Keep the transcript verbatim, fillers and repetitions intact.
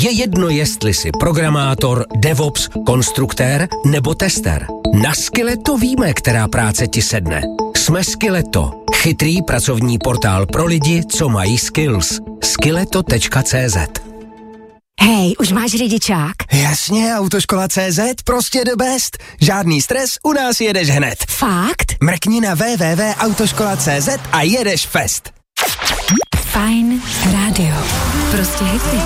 Je jedno, jestli jsi programátor, DevOps, konstruktér nebo tester. Na Skilleto víme, která práce ti sedne. Jsme Skilleto. Chytrý pracovní portál pro lidi, co mají skills. skilleto tečka cé zet. Hej, už máš řidičák? Jasně, Autoškola tečka cé zet, prostě the best. Žádný stres, u nás jedeš hned. Fakt? Mrkni na w w w tečka autoškola tečka cé zet a jedeš fest. Fajn rádio. Prostě hity.